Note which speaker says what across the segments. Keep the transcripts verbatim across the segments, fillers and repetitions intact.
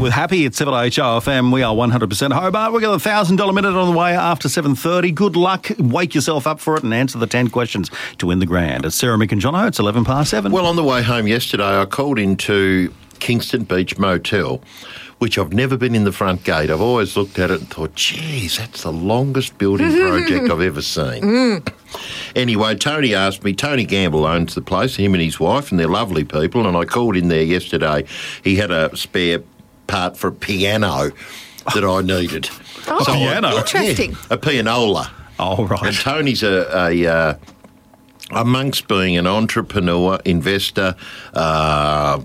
Speaker 1: with Happy at seven H O F M. We are one hundred percent Hobart. We've got a one thousand dollars minute on the way after seven thirty. Good luck. Wake yourself up for it and answer the ten questions to win the grand. It's Sarah, Mick and Jono. It's eleven past seven.
Speaker 2: Well, on the way home yesterday, I called into Kingston Beach Motel, which I've never been in the front gate. I've always looked at it and thought, geez, that's the longest building project I've ever seen. Mm. Anyway, Tony asked me, Tony Gamble owns the place, him and his wife, and they're lovely people, and I called in there yesterday. He had a spare part for a piano that I needed.
Speaker 3: Oh,
Speaker 1: so piano?
Speaker 3: I, interesting.
Speaker 2: Yeah, a pianola.
Speaker 1: Oh, right.
Speaker 2: And Tony's a... a uh, amongst being an entrepreneur, investor, uh,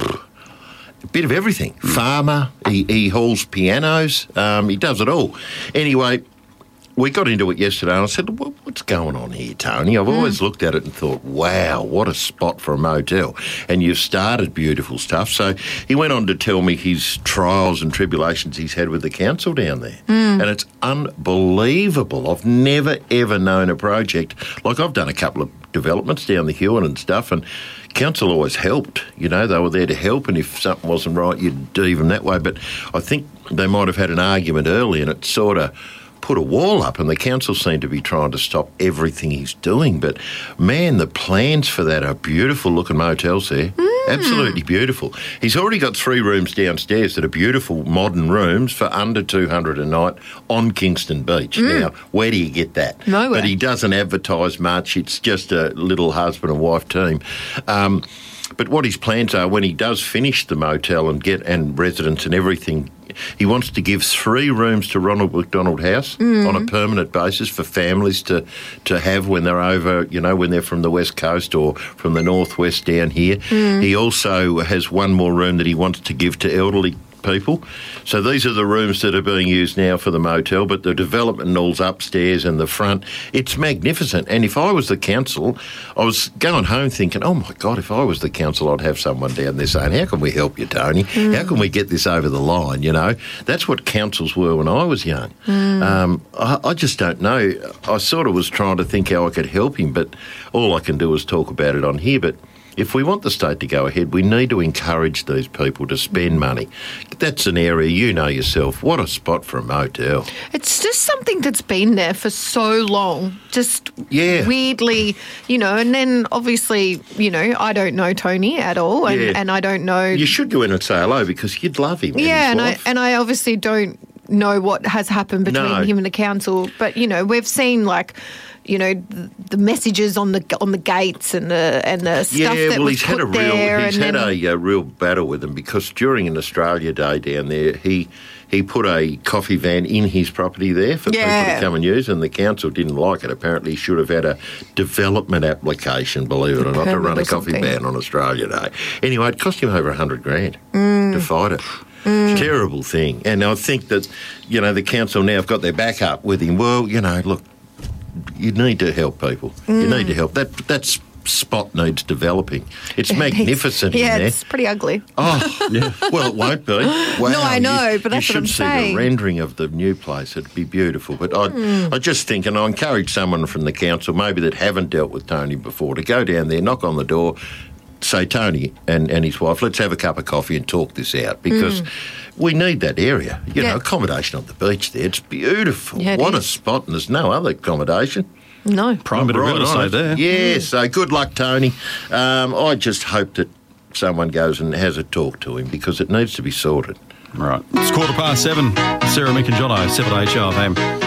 Speaker 2: a bit of everything. Farmer, he, he hauls pianos, um, he does it all. Anyway, we got into it yesterday and I said, what's going on here, Tony? I've mm. always looked at it and thought, wow, what a spot for a motel. And you've started beautiful stuff. So he went on to tell me his trials and tribulations he's had with the council down there. Mm. And it's unbelievable. I've never, ever known a project. Like, I've done a couple of developments down the hill and stuff, and council always helped. You know, they were there to help, and if something wasn't right, you'd do them that way. But I think they might have had an argument early, and it sort of put a wall up, and the council seemed to be trying to stop everything he's doing. But, man, the plans for that are beautiful-looking motels there. Mm. Absolutely beautiful. He's already got three rooms downstairs that are beautiful modern rooms for under two hundred dollars a night on Kingston Beach. Mm. Now, where do you get that?
Speaker 3: Nowhere.
Speaker 2: But he doesn't advertise much. It's just a little husband and wife team. Um, but what his plans are when he does finish the motel and get and residents and everything, he wants to give three rooms to Ronald McDonald House mm. on a permanent basis for families to, to have when they're over, you know, when they're from the West Coast or from the Northwest down here. Mm. He also has one more room that he wants to give to elderly people. So these are the rooms that are being used now for the motel, but the development and all's upstairs and the front. It's magnificent. And if I was the council, I was going home thinking, oh, my God, if I was the council, I'd have someone down there saying, how can we help you, Tony? Mm. How can we get this over the line, you know? That's what councils were when I was young. Mm. Um, I, I just don't know. I sort of was trying to think how I could help him, but all I can do is talk about it on here. But if we want the state to go ahead, we need to encourage these people to spend money. That's an area, you know yourself, what a spot for a motel.
Speaker 3: It's just something that's been there for so long, just
Speaker 2: yeah.
Speaker 3: weirdly, you know, and then obviously, you know, I don't know Tony at all, and,
Speaker 2: yeah.
Speaker 3: and I don't know...
Speaker 2: You should go in and say hello because you'd love him.
Speaker 3: Yeah,
Speaker 2: and,
Speaker 3: and
Speaker 2: his
Speaker 3: I, and I obviously don't know what has happened between
Speaker 2: no.
Speaker 3: him and the council, but, you know, we've seen, like... you know, the, the messages on the on the gates and the and the stuff
Speaker 2: yeah,
Speaker 3: that
Speaker 2: well,
Speaker 3: was
Speaker 2: he's
Speaker 3: put
Speaker 2: had a real
Speaker 3: there.
Speaker 2: he's
Speaker 3: and
Speaker 2: had
Speaker 3: then,
Speaker 2: a uh, real battle with them because during an Australia Day down there, he he put a coffee van in his property there for
Speaker 3: yeah.
Speaker 2: people to come and use, and the council didn't like it. Apparently, he should have had a development application, believe it or not, to run a coffee van on Australia Day. Anyway, it cost him over a hundred grand
Speaker 3: mm.
Speaker 2: to fight it. Mm. Terrible thing. And I think that, you know, the council now have got their back up with him. Well, you know, look, you need to help people. Mm. You need to help. That that spot needs developing. It's magnificent
Speaker 3: yeah,
Speaker 2: in there.
Speaker 3: It's pretty ugly.
Speaker 2: Oh, yeah. Well, it won't be. Wow.
Speaker 3: No, I know,
Speaker 2: you,
Speaker 3: but that's
Speaker 2: what I'm saying. You should see
Speaker 3: saying.
Speaker 2: the rendering of the new place. It'd be beautiful. But I, mm. I just think, and I encourage someone from the council, maybe that haven't dealt with Tony before, to go down there, knock on the door, say, Tony and, and his wife, let's have a cup of coffee and talk this out because mm. we need that area. You
Speaker 3: yeah.
Speaker 2: know, accommodation on the beach there, it's beautiful.
Speaker 3: Yeah, it
Speaker 2: what
Speaker 3: is.
Speaker 2: a spot, and there's no other accommodation.
Speaker 3: No.
Speaker 1: Prime bit of real estate there.
Speaker 2: Yeah, mm. so good luck, Tony. Um, I just hope that someone goes and has a talk to him because it needs to be sorted.
Speaker 1: Right. It's quarter past seven. Sarah, Mick and Jono, seven H O F M.